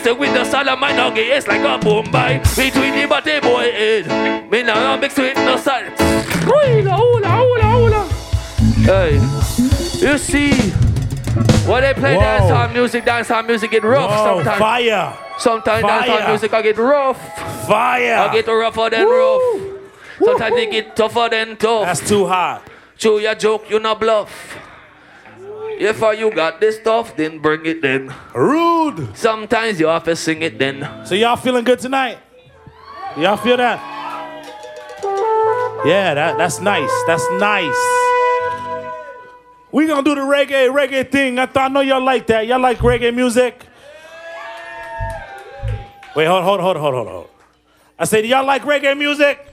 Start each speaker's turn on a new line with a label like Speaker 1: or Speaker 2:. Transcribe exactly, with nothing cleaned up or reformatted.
Speaker 1: The window side of my nugget, it's like a Bombay. Between the body boy head. Me now mix with no side. Hula, hula, hula, hula. Hey, you see, when they play dancehall music, dancehall music get rough
Speaker 2: Whoa,
Speaker 1: sometimes.
Speaker 2: Fire.
Speaker 1: Sometimes
Speaker 2: Fire.
Speaker 1: dancehall music I get rough.
Speaker 2: Fire.
Speaker 1: I get rougher than
Speaker 2: Woo.
Speaker 1: rough. Sometimes they get tougher than tough.
Speaker 2: That's too hot.
Speaker 1: Show your joke, you not bluff. If uh, you got this stuff, then bring it then.
Speaker 2: Rude.
Speaker 1: Sometimes you have to sing it then.
Speaker 2: So y'all feeling good tonight? Y'all feel that? Yeah, that, that's nice. That's nice. We gonna do the reggae, reggae thing. I thought I know y'all like that. Y'all like reggae music? Wait, hold, hold, hold, hold, hold, hold. I said, y'all like reggae music?